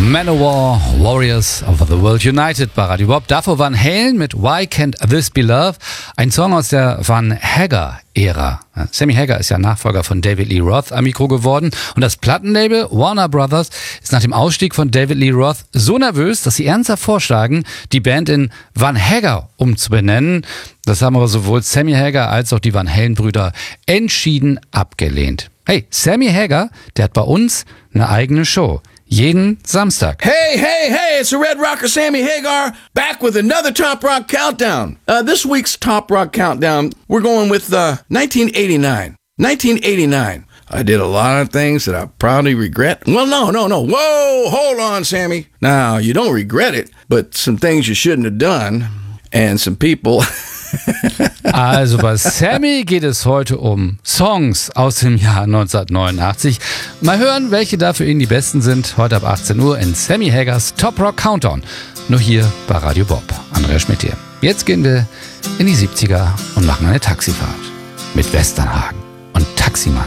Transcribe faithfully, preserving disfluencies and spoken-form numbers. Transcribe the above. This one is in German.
Manowar, Warriors of the World United bei Radio Bob. Davor Van Halen mit Why Can't This Be Love? Ein Song aus der Van Hagar-Ära. Sammy Hagar ist ja Nachfolger von David Lee Roth am Mikro geworden. Und das Plattenlabel Warner Brothers ist nach dem Ausstieg von David Lee Roth so nervös, dass sie ernsthaft vorschlagen, die Band in Van Hagar umzubenennen. Das haben aber sowohl Sammy Hagar als auch die Van Halen-Brüder entschieden abgelehnt. Hey, Sammy Hagar, der hat bei uns eine eigene Show. Jeden Samstag. Hey, hey, hey, it's the Red Rocker Sammy Hagar back with another Top Rock Countdown. Uh, this week's Top Rock Countdown, we're going with uh, nineteen eighty-nine. nineteen eighty-nine. I did a lot of things that I probably regret. Well, no, no, no. Whoa, hold on, Sammy. Now, you don't regret it, but some things you shouldn't have done and some people... Also bei Sammy geht es heute um Songs aus dem Jahr neunzehnhundertneunundachtzig. Mal hören, welche da für ihn die besten sind. Heute ab achtzehn Uhr in Sammy Hagars Top Rock Countdown. Nur hier bei Radio Bob. Andreas Schmidt hier. Jetzt gehen wir in die siebziger und machen eine Taxifahrt mit Westernhagen und Taximann.